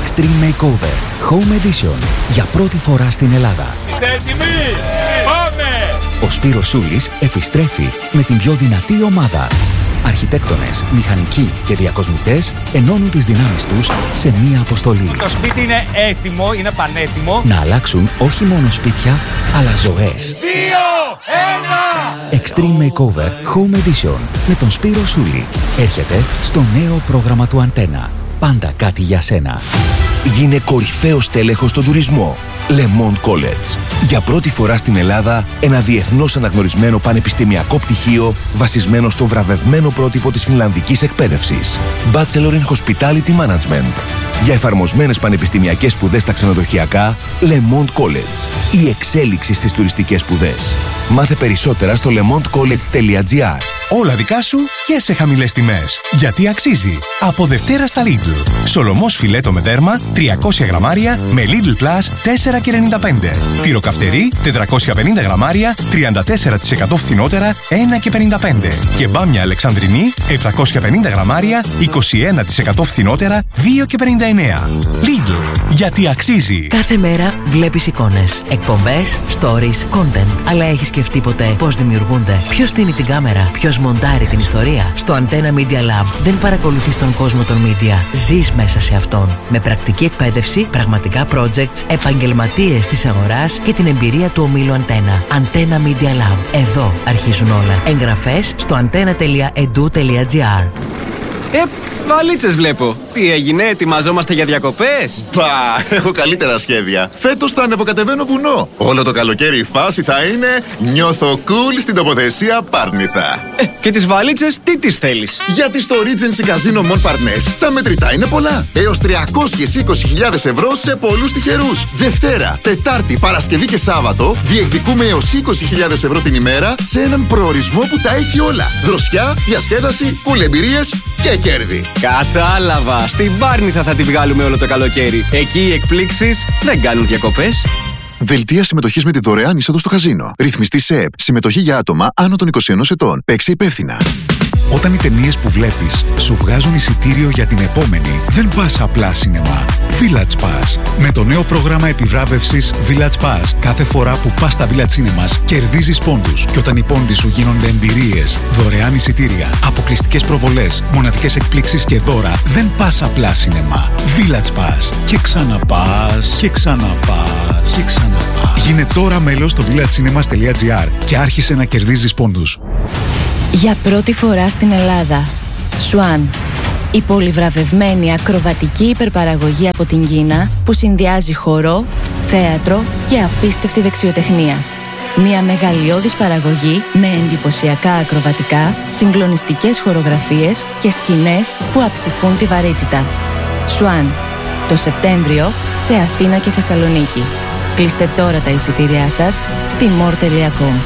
Extreme Makeover Home Edition για πρώτη φορά στην Ελλάδα. Είστε έτοιμοι? Πάμε! Ο Σπύρος Σούλης επιστρέφει με την πιο δυνατή ομάδα. Αρχιτέκτονες, μηχανικοί και διακοσμητές ενώνουν τις δυνάμεις τους σε μία αποστολή. Το σπίτι είναι έτοιμο, είναι πανέτοιμο. Να αλλάξουν όχι μόνο σπίτια, αλλά ζωές. 2, 1! Extreme Makeover Home Edition με τον Σπύρο Σούλη. Έρχεται στο νέο πρόγραμμα του Αντένα. Πάντα κάτι για σένα. Γίνε κορυφαίος τέλεχος στον τουρισμό. Le Monde College. Για πρώτη φορά στην Ελλάδα, ένα διεθνώς αναγνωρισμένο πανεπιστημιακό πτυχίο βασισμένο στο βραβευμένο πρότυπο της φινλανδικής εκπαίδευσης. Bachelor in Hospitality Management. Για εφαρμοσμένες πανεπιστημιακές σπουδές στα ξενοδοχειακά, Le Monde College. Η εξέλιξη στις τουριστικές σπουδές. Μάθε περισσότερα στο lemondecollege.gr. Όλα δικά σου και σε χαμηλές τιμές. Γιατί αξίζει. Από Δευτέρα στα Lidl. Σολομός φιλέτο με δέρμα 300 γραμμάρια με Lidl Plus 4,95. Τυροκαυτερί 450 γραμμάρια 34% φθηνότερα 1,55. Και μπάμια Αλεξανδρινή 750 γραμμάρια 21% φθηνότερα 2,59. Lidl. Γιατί αξίζει. Κάθε μέρα βλέπεις εικόνες, εκπομπές, stories, content. Αλλά έχεις σκεφτεί ποτέ πώς δημιουργούνται? Ποιος στείνει την κάμερα? Ποιος μοντάρει την ιστορία? Στο Antenna Media Lab δεν παρακολουθείς τον κόσμο των media. Ζεις μέσα σε αυτόν. Με πρακτική εκπαίδευση, πραγματικά projects, επαγγελματίες της αγοράς και την εμπειρία του ομίλου Antenna. Antenna Media Lab. Εδώ αρχίζουν όλα. Εγγραφές στο antenna.edu.gr. Βαλίτσες βλέπω. Τι έγινε, ετοιμαζόμαστε για διακοπές? Πα, έχω καλύτερα σχέδια. Φέτος θα ανεβοκατεβαίνω βουνό. Όλο το καλοκαίρι η φάση θα είναι νιώθω cool στην τοποθεσία Πάρνηθα. Και τις βαλίτσες τι τις θέλεις? Γιατί στο Regency Casino Mon Parnes τα μετρητά είναι πολλά. Έως 320.000 ευρώ σε πολλούς τυχερούς. Δευτέρα, Τετάρτη, Παρασκευή και Σάββατο διεκδικούμε έως 20.000 ευρώ την ημέρα σε έναν προορισμό που τα έχει όλα. Δροσιά, διασκέδαση, κουλεμπειρίες και κέρδη. Κατάλαβα. Στην Πάρνηθα θα τη βγάλουμε όλο το καλοκαίρι. Εκεί οι εκπλήξεις δεν κάνουν διακοπές. Δελτία συμμετοχής με τη δωρεάν είσοδο στο καζίνο. Ρυθμιστή ΣΕΕΠ. Συμμετοχή για άτομα άνω των 21 ετών. Παίξε υπεύθυνα. Όταν οι ταινίες που βλέπεις σου βγάζουν εισιτήριο για την επόμενη, δεν πας απλά σινεμά. Village Pass. Με το νέο πρόγραμμα επιβράβευσης Village Pass, κάθε φορά που πας στα Village Cinemas, κερδίζεις πόντους. Και όταν οι πόντοι σου γίνονται εμπειρίες, δωρεάν εισιτήρια, αποκλειστικές προβολές, μοναδικές εκπλήξεις και δώρα, δεν πας απλά σινεμά. Village Pass. Και ξαναπάς, και ξαναπάς, και ξαναπάς. Γίνε τώρα μέλος στο villagecinemas.gr και άρχισε να κερδίζεις πόντους. Για πρώτη φορά στην Ελλάδα, Swan. Η πολυβραβευμένη ακροβατική υπερπαραγωγή από την Κίνα που συνδυάζει χορό, θέατρο και απίστευτη δεξιοτεχνία. Μια μεγαλειώδης παραγωγή με εντυπωσιακά ακροβατικά, συγκλονιστικές χορογραφίες και σκηνές που αψηφούν τη βαρύτητα. Swan. Το Σεπτέμβριο σε Αθήνα και Θεσσαλονίκη. Κλείστε τώρα τα εισιτήριά σας στη more.com.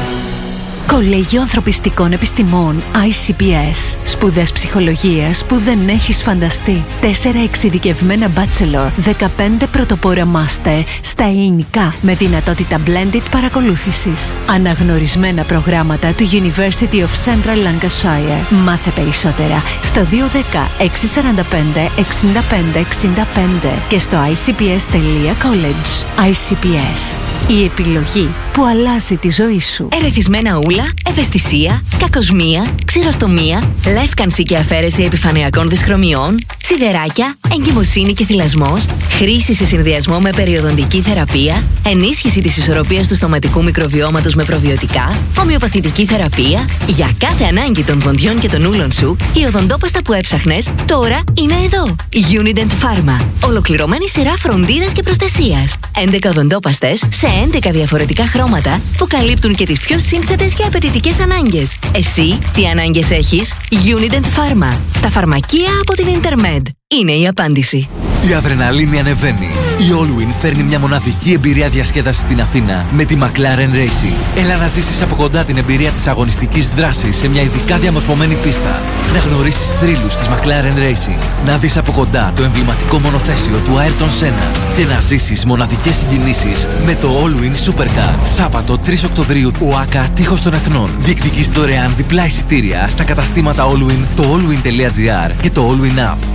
Κολέγιο Ανθρωπιστικών Επιστημών ICPS. Σπουδές ψυχολογίας που δεν έχεις φανταστεί. 4 εξειδικευμένα bachelor, 15 πρωτοπόρα master στα ελληνικά με δυνατότητα blended παρακολούθησης. Αναγνωρισμένα προγράμματα του University of Central Lancashire. Μάθε περισσότερα στο 210 645 65 65 και στο icps.college. ICPS. Η επιλογή που αλλάζει τη ζωή σου. Ερεθισμένα ούλα, ευαισθησία, κακοσμία, ξηροστομία, λεύκανση και αφαίρεση επιφανειακών δυσχρωμιών, σιδεράκια, εγκυμοσύνη και θυλασμός, χρήση σε συνδυασμό με περιοδοντική θεραπεία, ενίσχυση της ισορροπίας του στοματικού μικροβιώματος με προβιωτικά, ομοιοπαθητική θεραπεία. Για κάθε ανάγκη των δοντιών και των ούλων σου, η οδοντόπαστα που έψαχνες τώρα είναι εδώ. Unident Pharma. Ολοκληρωμένη σειρά φροντίδας και προστασίας. 11 οδοντόπαστες σε 11 διαφορετικά χρώματα που καλύπτουν και τις πιο σύνθετες και απαιτητικές ανάγκες. Εσύ τι ανάγκες έχεις? Unident Pharma. Στα φαρμακεία από την Intermed. Είναι η απάντηση. Η αδρεναλίνη ανεβαίνει. Η Allwyn φέρνει μια μοναδική εμπειρία διασκέδασης στην Αθήνα με τη McLaren Racing. Έλα να ζήσεις από κοντά την εμπειρία της αγωνιστικής δράσης σε μια ειδικά διαμορφωμένη πίστα. Να γνωρίσεις θρύλους της McLaren Racing. Να δεις από κοντά το εμβληματικό μονοθέσιο του Ayrton Senna. Και να ζήσεις μοναδικές συγκινήσεις με το Allwyn Supercar. Σάββατο 3 Οκτωβρίου, ΟΑΚΑ Τείχος των Εθνών. Διεκδικείς δωρεάν διπλά εισιτήρια στα καταστήματα Allwyn, το allwyn.gr και το Allwyn App.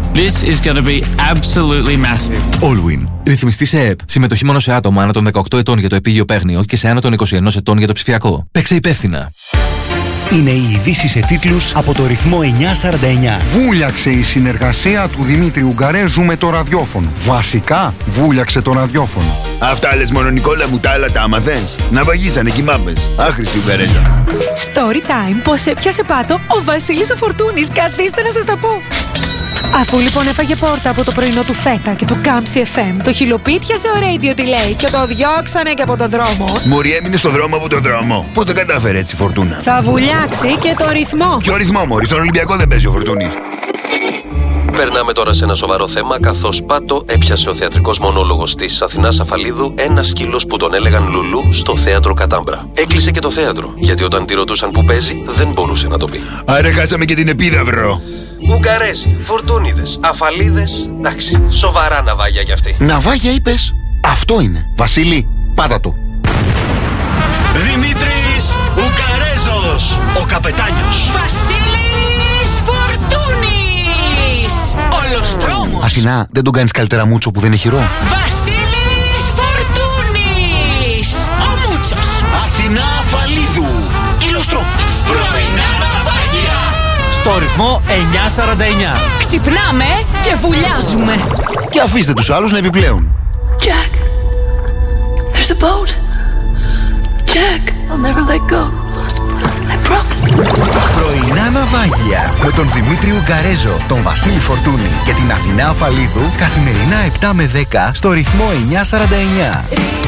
This is going to be absolutely massive. Allwyn. Ρυθμιστή σε ΕΕΠ. Συμμετοχή μόνο σε άτομα άνω των 18 ετών για το επίγειο παίγνιο και σε άνω των 21 ετών για το ψηφιακό. Παίξε υπεύθυνα. Είναι οι ειδήσεις σε τίτλους από το ρυθμό 949. Βούλιαξε η συνεργασία του Δημήτρη Ουγγαρέζου με το ραδιόφωνο. Βασικά, βούλιαξε το ραδιόφωνο. Αυτά λες μόνο, Νικόλα μου, τα άλλα τα άμαθες. Να βαγίσανε κι οι μάπες. Άχρηστη Ουγγαρέζα. Story time, πως έπιασε πάτο ο Βασίλης ο Φορτούνης. Καθίστε να σας τα πω. Αφού λοιπόν έφαγε πόρτα από το πρωινό του φέτα και του Κάμψη FM, το χιλοπίτιασε ο Radio Delay και το διώξανε και από το δρόμο. Μωρή, έμεινε στο δρόμο από το δρόμο. Πώς το κατάφερε έτσι, Φορτούνα? Θα βουλιάξει και το ρυθμό. Ποιο ρυθμό, Μωρή? Στον Ολυμπιακό δεν παίζει ο Φορτούνης. Περνάμε τώρα σε ένα σοβαρό θέμα, καθώς πάτο έπιασε ο θεατρικός μονόλογος της Αθηνάς Αφαλίδου ένα σκύλος που τον έλεγαν Λουλού στο θέατρο Κατάμπρα. Έκλεισε και το θέατρο, γιατί όταν τη ρωτούσαν που παίζει, δεν μπορούσε να το πει. Άρα χάσαμε και την επίδαυρο. Ουγγαρέζοι, Φορτούνιδες, Αφαλίδες, εντάξει, σοβαρά ναυάγια κι αυτοί. Ναυάγια είπες? Αυτό είναι. Βασίλη, πάτα το. Δημήτρης Ουγγαρέζος, ο καπετάνιος. Βασίλης Φορτούνης, ολοστρόμος. Αθηνά, δεν τον κάνεις καλύτερα Μούτσο που δεν έχει ρο? Βασίλης Φορτούνης, ο Μούτσος. Αθηνά Αφαλίδου, ηλοστρόμος. Πρωινά ναυάγια. Στο ρυθμό 949. Ξυπνάμε και βουλιάζουμε. Και αφήστε τους άλλους να επιπλέουν. Jack, there's a boat. Jack, I'll never let go. I promise. Πρωινά ναυάγια με τον Δημήτρη Ουγγαρέζο, τον Βασίλη Φορτούνη και την Αθηνά Αφαλίδου καθημερινά 7 με 10 στο ρυθμό 949.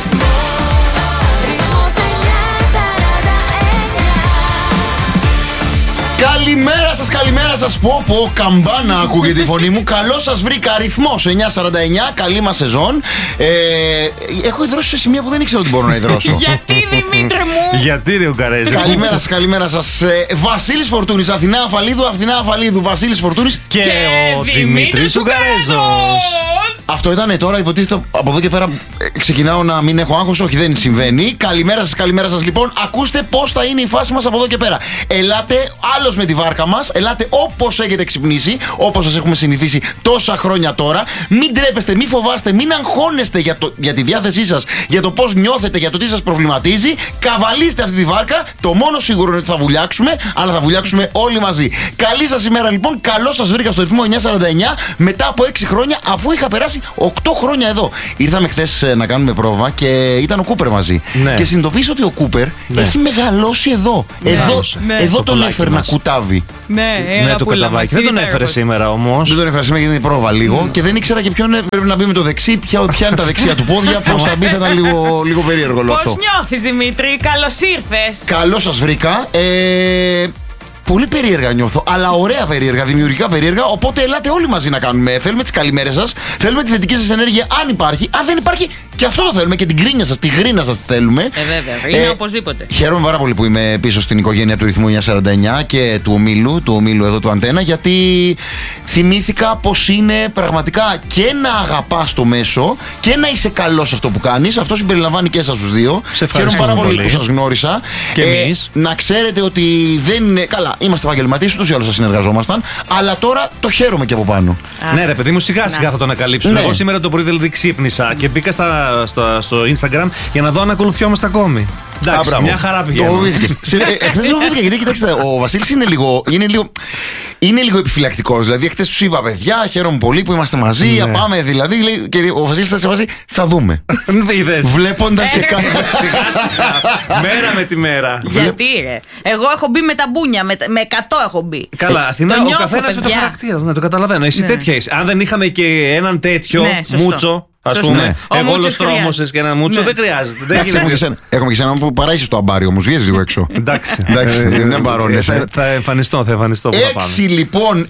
Καλημέρα σας, πω, καμπάνα ακούγεται η φωνή μου. Καλώς σας βρήκα, αριθμός 949, καλή μας σεζόν. Έχω υδρώσει σε σημεία που δεν ήξερα ότι μπορώ να υδρώσω. Γιατί, Δημήτρη μου? Γιατί, ρε Ουγγαρέζο? Καλημέρα σας. Βασίλης Φορτούνης, Αθηνά Αφαλίδου, Βασίλης Φορτούνης και ο Δημήτρης Ουγγαρέζος. Αυτό ήταν τώρα, υποτίθεται από εδώ και πέρα ξεκινάω να μην έχω άγχος. Όχι, δεν συμβαίνει. Καλημέρα σας λοιπόν. Ακούστε πώς θα είναι η φάση μας από εδώ και πέρα. Ελάτε άλλος με τη βάρκα μας. Ελάτε όπως έχετε ξυπνήσει, όπως σας έχουμε συνηθίσει τόσα χρόνια τώρα. Μην τρέπεστε, μην φοβάστε, μην αγχώνεστε για τη διάθεσή σας, για το πώς νιώθετε, για το τι σας προβληματίζει. Καβαλήστε αυτή τη βάρκα. Το μόνο σίγουρο είναι ότι θα βουλιάξουμε, αλλά θα βουλιάξουμε όλοι μαζί. Καλή σας ημέρα λοιπόν. Καλώς σας βρήκα στο ρυθμό 949 μετά από 6 χρόνια, αφού είχα περάσει 8 χρόνια εδώ. Ήρθαμε χθες να κάνουμε πρόβα και ήταν ο Κούπερ μαζί. Ναι. Και συνειδητοποίησα ότι ο Κούπερ έχει μεγαλώσει εδώ. Εδώ τον έφερνα κουτάβι. Ναι, το καταβάκι. Δεν τον έφερε σήμερα όμως. Δεν τον έφερε σήμερα γιατί είναι πρόβα λίγο και δεν ήξερα και ποιον πρέπει να μπει με το δεξί, ποια είναι τα δεξιά του πόδια, πώς θα μπει, θα ήταν λίγο περίεργο όλο αυτό. Πώς νιώθεις, Δημήτρη? Καλώς ήρθες. Καλώς σας βρήκα. Πολύ περίεργα νιώθω, αλλά ωραία περίεργα, δημιουργικά περίεργα. Οπότε ελάτε όλοι μαζί να κάνουμε. Θέλουμε τις καλημέρες σας, θέλουμε τη θετική σας ενέργεια αν υπάρχει. Αν δεν υπάρχει, και αυτό το θέλουμε. Και την κρίνια σας, τη γρίνα σας τη θέλουμε. Βέβαια, είναι οπωσδήποτε. Χαίρομαι πάρα πολύ που είμαι πίσω στην οικογένεια του ρυθμού 949 και του ομίλου εδώ του Αντένα, γιατί θυμήθηκα πως είναι πραγματικά και να αγαπάς το μέσο και να είσαι καλός σε αυτό που κάνεις. Αυτό συμπεριλαμβάνει και εσάς τους δύο. Χαίρομαι πάρα πολύ που σας γνώρισα. Και εμείς. Να ξέρετε ότι δεν είναι. Καλά, είμαστε επαγγελματίες, ούτως ή άλλως θα συνεργαζόμασταν, αλλά τώρα το χαίρομαι και από πάνω. Ναι, ρε παιδί μου, σιγά θα τον ανακαλύψουν. Εγώ σήμερα το πρωί δηλαδή ξύπνησα και μπήκα στο Instagram για να δω αν ακολουθιόμαστε ακόμη. Εντάξει, μια χαρά πηγαίνω. Εχθές δεν φοβήθηκα, γιατί κοιτάξτε, ο Βασίλης είναι λίγο επιφυλακτικός. Δηλαδή, εχθές τους είπα, παιδιά, χαίρομαι πολύ που είμαστε μαζί. Πάμε δηλαδή. Και ο Βασίλης θα σε βάζει, θα δούμε. Βλέποντας και κάνοντας. Μέρα με τη μέρα. Γιατί, ρε? Εγώ έχω μπει με τα μπούνια, με 100 έχω μπει. Καλά, Αθηνά, ο καθένας με το χαρακτήρα. Ναι, το καταλαβαίνω. Εσύ τέτοια είσαι. Αν δεν είχαμε και έναν τέτοιο Μούτσο. Ας πούμε, εγώ ολοστρόμωσες και ένα Μούτσο, δεν χρειάζεται. Έχουμε και σε έναν που παράγει στο αμπάρι όμως, βγες λίγο έξω. Εντάξει, δεν παρώνεσαι. Θα εμφανιστώ. 6 λοιπόν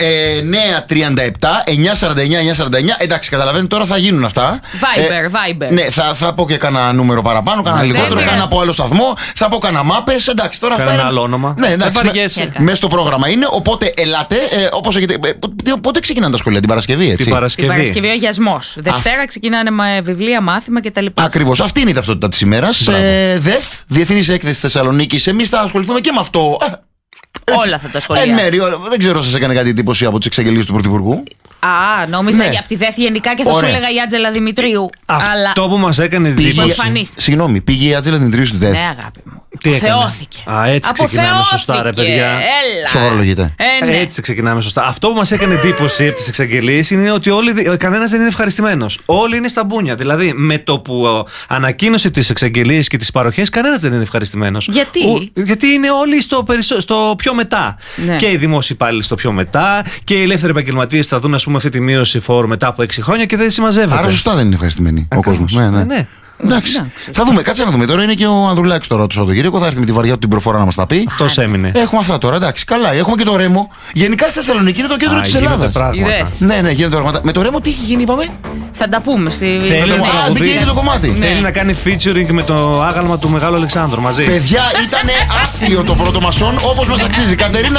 937, 949. Εντάξει, καταλαβαίνετε, τώρα θα γίνουν αυτά. Viber. Ναι, θα πω και κανένα νούμερο παραπάνω, κανένα λιγότερο, κανένα από άλλο σταθμό. Θα πω κανένα μάπες. Εντάξει, τώρα αυτά. Κανένα άλλο όνομα. Ναι, εντάξει, μέσα στο πρόγραμμα είναι. Οπότε ελάτε, όπως έχετε. Πότε ξεκινάνε τα σχολεία, την Παρασκευή, έτσι? Την Παρασκευή ο Αγιασμός. Δευτέρα ξεκινάνε με βιβλία, μάθημα κτλ. Ακριβώς. Αυτή είναι η ταυτότητα της ημέρας. Διεθνής Έκθεση Θεσσαλονίκης. Εμείς θα ασχοληθούμε και με αυτό. Όλα θα τα σχολεία. Δεν ξέρω, σας έκανε κάτι εντύπωση από τις εξαγγελίες του Πρωθυπουργού? Α, νόμιζα από τη ΔΕΘ γενικά και θα σου έλεγα η Άτζελα Δημητρίου. Αυτό που μας έκανε εντύπωση. Συγγνώμη, πήγε η Άτζελα Δημητρίου στη ΔΕΘ. Ναι, αγάπη μου. Αποθεώθηκε. Έτσι ξεκινάμε σωστά, ρε παιδιά. Σοβαρολογείτε. Ναι. Έτσι ξεκινάμε σωστά. Αυτό που μας έκανε εντύπωση από τις εξαγγελίες είναι ότι κανένας δεν είναι ευχαριστημένος. Όλοι είναι στα μπούνια. Δηλαδή, με το που ανακοίνωσε τις εξαγγελίες και τις παροχές, κανένας δεν είναι ευχαριστημένος. Γιατί είναι όλοι στο πιο μετά. Ναι. Και οι δημόσιοι υπάλληλοι στο πιο μετά, και οι ελεύθεροι επαγγελματίες θα δουν, ας πούμε, αυτή τη μείωση φόρου μετά από 6 χρόνια και δεν συμμαζεύεται. Άρα, σωστά δεν είναι ευχαριστημένοι ο κόσμος. Ναι. Εντάξει. Θα δούμε, κάτσε να δούμε. Τώρα είναι και ο Ανδρουλάκης τώρα το Σαββατοκύριακο. Θα έρθει με τη βαριά του την προφορά να μας τα πει. Αυτός έμεινε. Έχουμε αυτά τώρα, εντάξει. Καλά, έχουμε και το Ρέμο. Γενικά στη Θεσσαλονίκη είναι το κέντρο της Ελλάδας. Ναι, γίνονται πράγματα. Με το Ρέμο τι έχει γίνει, είπαμε. Θα τα πούμε στη βίντεο. Το κομμάτι. Θέλει να κάνει featuring με το άγαλμα του Μεγάλου Αλεξάνδρου μαζί. Παιδιά, ήταν άθλιο το πρώτο μασόν όπως μας αξίζει. Κατερίνα